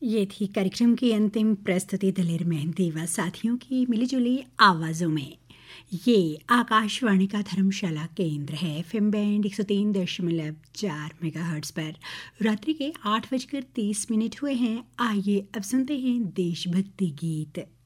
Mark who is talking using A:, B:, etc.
A: ये थी कार्यक्रम की अंतिम प्रस्तुति दलेर मेहंदी व साथियों की मिलीजुली आवाज़ों में। ये आकाशवाणी का धर्मशाला केंद्र है। एफएम बैंड 103.4 मेगाहर्ट्ज पर रात्रि के 8:30 हुए हैं। आइए अब सुनते हैं देशभक्ति गीत।